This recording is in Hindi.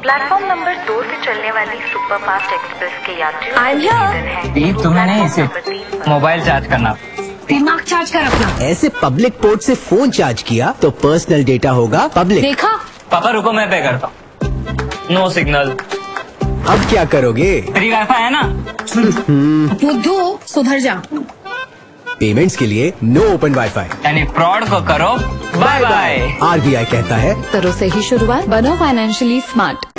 प्लेटफॉर्म नंबर 2 से चलने वाली सुपर फास्ट एक्सप्रेस के यात्रियों I'm here. दीप तुम्हें नहीं, सिर्फ मोबाइल चार्ज करना। दिमाग चार्ज कर अपना। ऐसे पब्लिक पोर्ट से फोन चार्ज किया तो पर्सनल डेटा होगा पब्लिक। देखा? पापा रुको, मैं पे करता हूँ। No signal. अब क्या करोगे? फ्री वाईफाई है ना? बुद्धू सुधर जा। पेमेंट्स के लिए नो ओपन वाईफाई। यानी फ्रॉड को करो बाय बाय। RBI कहता है करो सही शुरुआत, बनो फाइनेंशियली स्मार्ट।